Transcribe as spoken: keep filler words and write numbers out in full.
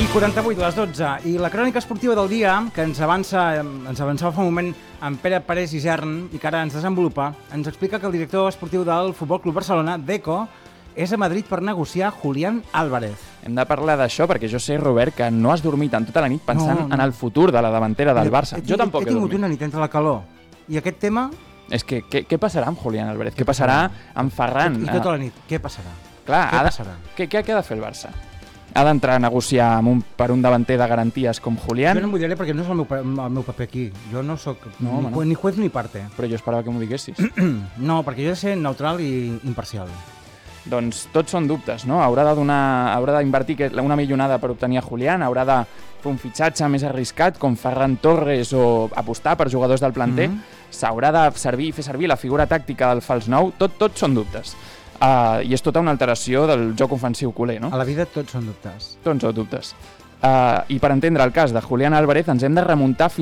I quaranta-vuit, les dotze. I la crònica esportiva del dia, que ens avança, ens avançava fa un moment en Pere Parés Isern i que ara ens desenvolupa, ens explica que el director esportiu del Futbol Club Barcelona, Deco, és a Madrid per negociar Julián Álvarez. Hem de parlar d'això perquè jo sé, Robert, que no has dormit en tota la nit pensant no, no. en el futur de la davantera del Barça. He, jo tampoc he, he tingut dormit. una nit entre la calor i aquest tema... És que què, què passarà amb Julián Álvarez? Què passarà amb Ferran? I tota la nit, què passarà? Clar, què ha de, passarà? Què, què ha de fer el Barça? Ha d'entrar a negociar amb un, per un davanter de garanties com Julián? Jo no m'ho diré perquè no és el meu, el meu paper aquí. Jo no sóc no, ni, no. ni juez ni parte. Però jo esperava que m'ho diguessis. No, perquè jo he de ser neutral i imparcial. Doncs tots són dubtes, no? Haurà de donar, haurà d'invertir una millonada per obtenir a Julián, haurà de fer un fitxatge més arriscat com Ferran Torres o apostar per jugadors del planter, mm-hmm. s'haurà de servir fer servir la figura tàctica del fals nou, tot, tot són dubtes. Uh, I és tota una alteració del joc ofensiu culer, no? A la vida tots són dubtes. Tots són dubtes. Uh, I per entendre el cas de Julián Álvarez ens hem de remuntar